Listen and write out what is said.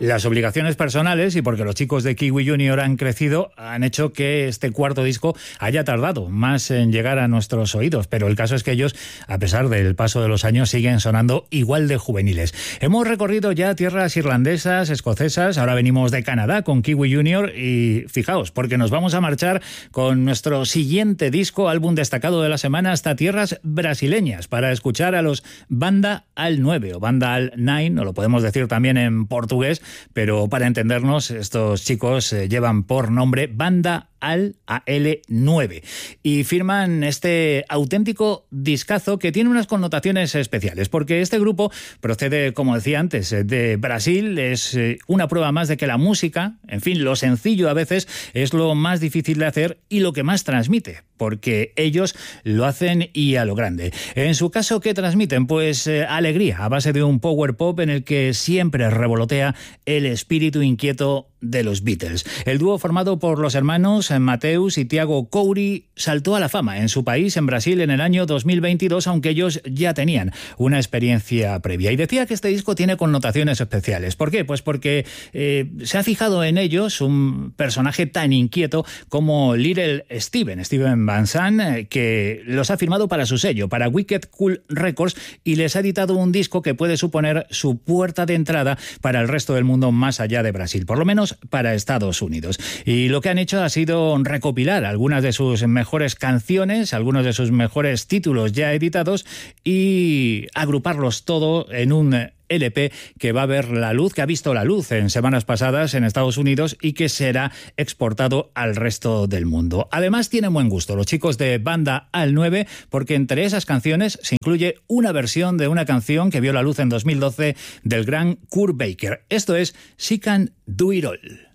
Las obligaciones personales y porque los chicos de Kiwi Junior han crecido han hecho que este cuarto disco haya tardado más en llegar a nuestros oídos, pero el caso es que ellos, a pesar del paso de los años, siguen sonando igual de juveniles. Hemos recorrido ya tierras irlandesas, escocesas, ahora venimos de Canadá con Kiwi Junior y fijaos, porque nos vamos a marchar con nuestro siguiente disco, álbum destacado de la semana, hasta tierras brasileñas para escuchar a los Banda Al 9 o Banda Al 9, o lo podemos decir también en portugués, pero para entendernos, estos chicos llevan por nombre Banda Al 9 y firman este auténtico discazo que tiene unas connotaciones especiales, porque este grupo procede, como decía antes, de Brasil. Es una prueba más de que la música, en fin, lo sencillo a veces es lo más difícil de hacer y lo que más transmite, porque ellos lo hacen y a lo grande. En su caso, ¿qué transmiten? Pues alegría, a base de un power pop en el que siempre revolotea el espíritu inquieto de los Beatles. El dúo formado por los hermanos Mateus y Tiago Coury saltó a la fama en su país, en Brasil, en el año 2022, aunque ellos ya tenían una experiencia previa. Y decía que este disco tiene connotaciones especiales. ¿Por qué? Pues porque se ha fijado en ellos un personaje tan inquieto como Little Steven Van Zandt, que los ha firmado para su sello, para Wicked Cool Records, y les ha editado un disco que puede suponer su puerta de entrada para el resto del mundo más allá de Brasil, por lo menos para Estados Unidos. Y lo que han hecho ha sido recopilar algunas de sus mejores canciones, algunos de sus mejores títulos ya editados y agruparlos todo en un LP que va a ver la luz, que ha visto la luz en semanas pasadas en Estados Unidos y que será exportado al resto del mundo. Además, tienen buen gusto los chicos de Banda Al 9, porque entre esas canciones se incluye una versión de una canción que vio la luz en 2012 del gran Kurt Baker. Esto es She Can Do It All.